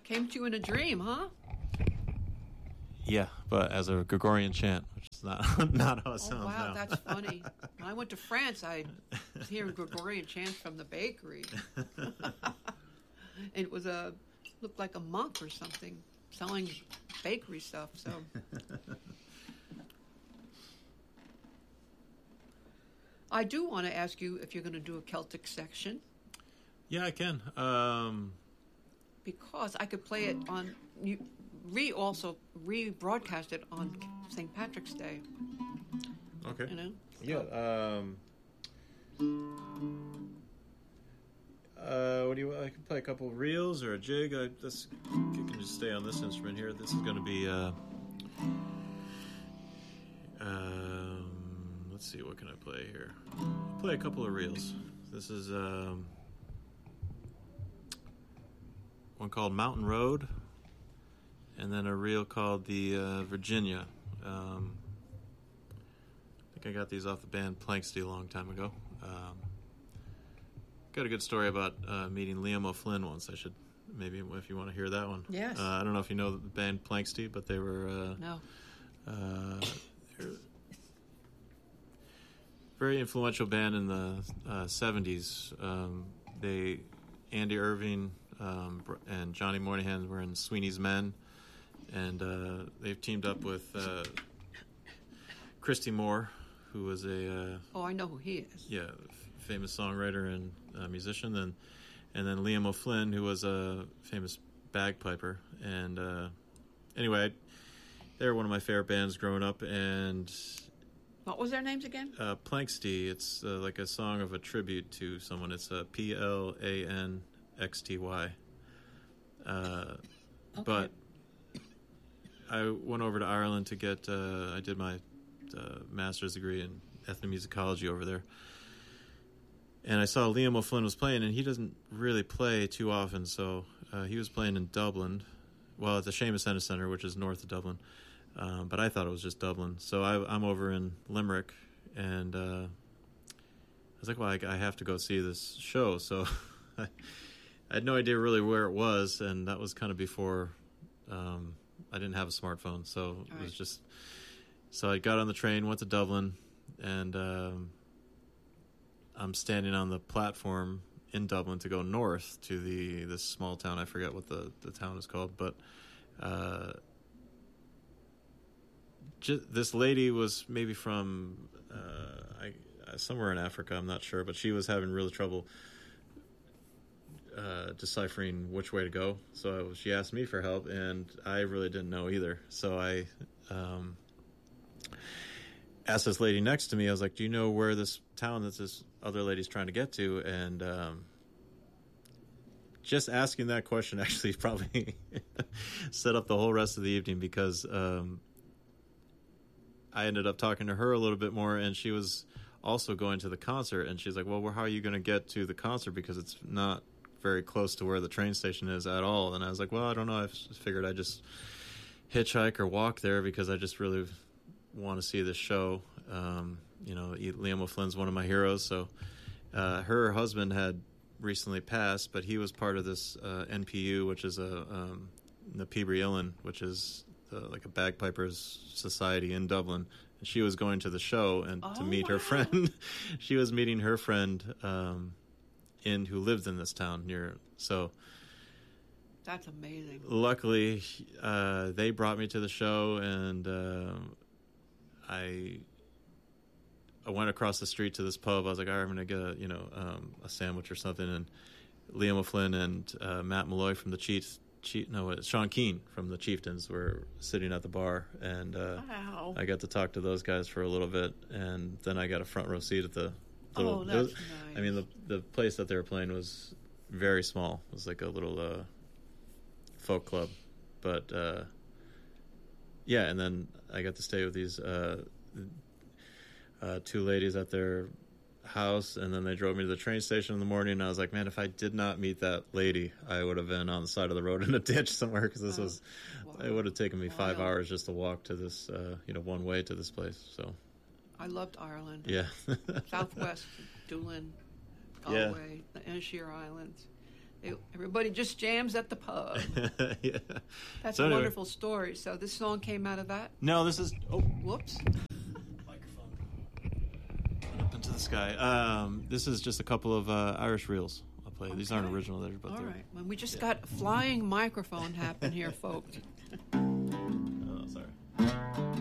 Came to you in a dream, huh? Yeah, but as a Gregorian chant, which is not how it sounds wow, now. That's funny. When I went to France, I was hearing Gregorian chants from the bakery. It was looked like a monk or something selling bakery stuff. So, I do want to ask you if you're going to do a Celtic section. Yeah, I can. Because I could play it on also rebroadcast it on St. Patrick's Day. Okay. You know? Yeah. What do you? I can play a couple of reels or a jig. You can just stay on this instrument here. This is going to be. Let's see. What can I play here? I'll play a couple of reels. This is one called Mountain Road, and then a reel called the Virginia. I think I got these off the band Planksty a long time ago. Got a good story about meeting Liam O'Flynn once. I should maybe, if you want to hear that one. Yes. I don't know if you know the band Planksty, but they were no. They're very influential band in the 70s. Andy Irving and Johnny Moynihan were in Sweeney's Men, and they've teamed up with Christy Moore, who was a I know who he is. Yeah, famous songwriter and musician, and then Liam O'Flynn, who was a famous bagpiper. And anyway, they were one of my favorite bands growing up. And what was their names again? Planksty. It's like a song of a tribute to someone. It's Planxty. Okay. But I went over to Ireland to get. I did my master's degree in ethnomusicology over there, and I saw Liam O'Flynn was playing, and he doesn't really play too often. So he was playing in Dublin, at the Seamus Ennis Centre, which is north of Dublin. But I thought it was just Dublin. So I'm over in Limerick, and I was like, well, I have to go see this show. So I had no idea really where it was, and that was kind of before I didn't have a smartphone. So it was just... So I got on the train, went to Dublin, and I'm standing on the platform in Dublin to go north to this small town. I forget what the town is called, but this lady was maybe from somewhere in Africa, I'm not sure, but she was having really trouble deciphering which way to go. So she asked me for help, and I really didn't know either. So I asked this lady next to me, I was like, do you know where this town that this other lady's trying to get to? And just asking that question actually probably set up the whole rest of the evening, because I ended up talking to her a little bit more, and she was also going to the concert, and she's like, well, how are you going to get to the concert, because it's not very close to where the train station is at all. And I was like, well, I don't know, I figured I'd just hitchhike or walk there, because I just really want to see this show. Liam O'Flynn's one of my heroes. So her husband had recently passed, but he was part of this NPU, which is the Peabry Uillin, which is like a bagpipers society in Dublin. And she was going to the show and to meet her friend. She was meeting her friend who lived in this town near. So that's amazing. Luckily, they brought me to the show, and I went across the street to this pub. I was like, I'm going to get a sandwich or something. And Liam O'Flynn and Matt Malloy from the Sean Keane from the Chieftains were sitting at the bar, and wow. I got to talk to those guys for a little bit, and then I got a front row seat at the little. That's nice. I mean, the place that they were playing was very small. It was like a little folk club, but yeah. And then I got to stay with these two ladies at their house, and then they drove me to the train station in the morning, and I was like, man, if I did not meet that lady, I would have been on the side of the road in a ditch somewhere, because this was it would have taken me 5 hours just to walk to this one way to this place. So I loved Ireland. Yeah. Southwest, Doolin, Galway, the Inisheer Islands. Everybody just jams at the pub. Yeah. That's So a anyway. wonderful story. So this song came out of that. No, this is Whoops. microphone went up into the sky. This is just a couple of Irish reels I'll play. These aren't Okay. original, but All they're right. Well, we just got a flying microphone happen here, folks.